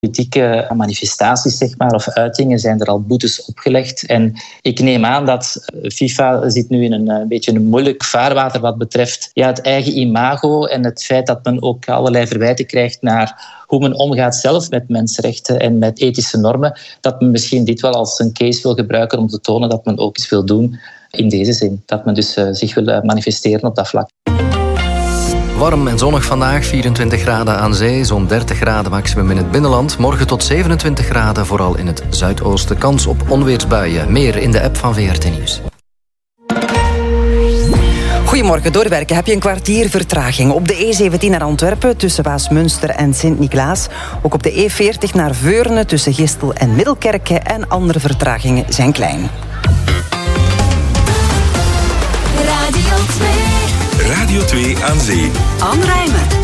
politieke manifestaties, zeg maar, of uitingen, zijn er al boetes opgelegd. En ik neem aan dat FIFA zit nu in een beetje een moeilijk vaarwater wat betreft het eigen imago en het feit dat men ook allerlei verwijten krijgt naar hoe men omgaat zelf met mensenrechten en met ethische normen, dat men misschien dit wel als een case wil gebruiken om te tonen dat men ook iets wil doen in deze zin. Dat men dus zich wil manifesteren op dat vlak. Warm en zonnig vandaag, 24 graden aan zee, zo'n 30 graden maximum in het binnenland. Morgen tot 27 graden, vooral in het zuidoosten. Kans op onweersbuien. Meer in de app van VRT Nieuws. Goedemorgen, doorwerken. Heb je een kwartier vertraging op de E17 naar Antwerpen tussen Waasmunster en Sint-Niklaas. Ook op de E40 naar Veurne tussen Gistel en Middelkerke. En andere vertragingen zijn klein. Radio 2 aan zee. Anne Rijmer.